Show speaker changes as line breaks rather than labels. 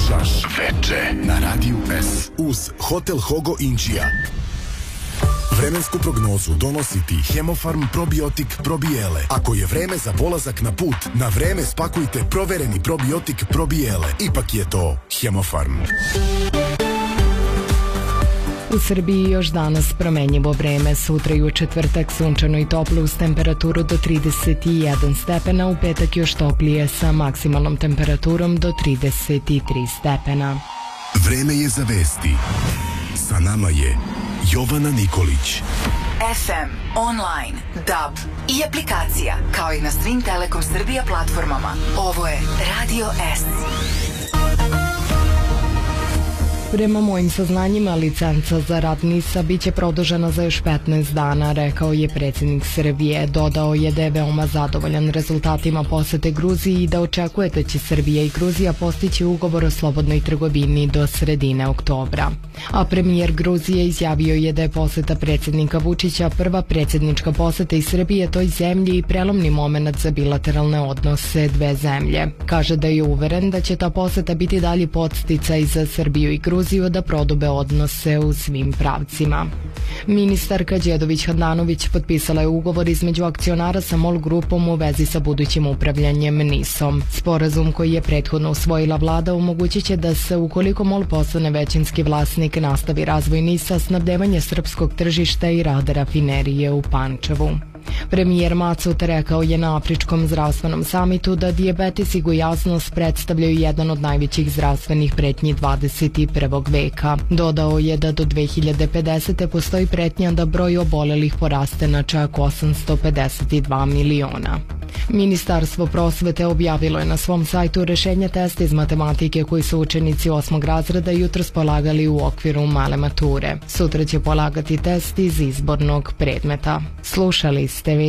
Slušaš Veče na Radiju S uz Hotel Hogo Inčija. Vremensku prognozu donosi ti Hemofarm probiotik probijele. Ako je vreme za polazak na put, na vreme spakujte provereni probiotik probijele. Ipak je to Hemofarm.
U Srbiji još danas promenjivo vreme, sutra i u četvrtak sunčano i toplo uz temperaturu do 31 stepena, u petak još toplije sa maksimalnom temperaturom do 33 stepena.
Vreme je za vesti. Sa nama je Jovana Nikolić.
FM, online, DAB i aplikacija, kao i na svim Telekom Srbija platformama. Ovo je Radio S.
Prema mojim saznanjima, licenca za rad NIS-a biće produžena za još 15 dana, rekao je predsjednik Srbije. Dodao je da je veoma zadovoljan rezultatima posete Gruziji i da očekuje da će Srbija i Gruzija postići ugovor o slobodnoj trgovini do sredine oktobra. A premijer Gruzije izjavio je da je poseta predsjednika Vučića prva predsjednička poseta iz Srbije toj zemlji i prelomni moment za bilateralne odnose dve zemlje. Kaže da je uveren da će ta poseta biti dalji podsticaj za Srbiju i Gruziju da prodube odnose u svim pravcima. Ministarka Đedović Handanović potpisala je ugovor između akcionara sa MOL grupom u vezi sa budućim upravljanjem NIS-om. Sporazum koji je prethodno usvojila vlada omogućit će da se, ukoliko MOL postane većinski vlasnik, nastavi razvoj NIS-a, snabdevanje srpskog tržišta i rada rafinerije u Pančevu. Premijer Macut rekao je na Afričkom zdravstvenom samitu da dijabetes i gojaznost predstavljaju jedan od najvećih zdravstvenih pretnji 21. veka. Dodao je da do 2050. postoji pretnja da broj obolelih poraste na čak 852 miliona. Ministarstvo prosvete objavilo je na svom sajtu rešenje testa iz matematike koji su učenici 8. razreda jutros polagali u okviru male mature. Sutra će polagati test iz izbornog predmeta. Slušali ste